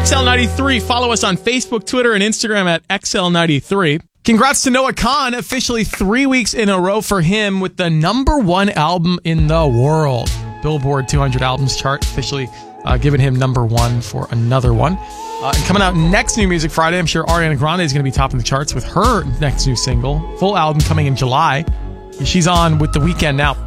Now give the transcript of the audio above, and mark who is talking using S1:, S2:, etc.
S1: XL93. Follow us on Facebook, Twitter, and Instagram at XL93. Congrats to Noah Kahan. Officially 3 weeks in a row for him with the number one album in the world. Billboard 200 albums chart officially giving him number one for another one. And coming out next New Music Friday, I'm sure Ariana Grande is going to be topping the charts with her next new single. Full album coming in July. She's on with The Weeknd now.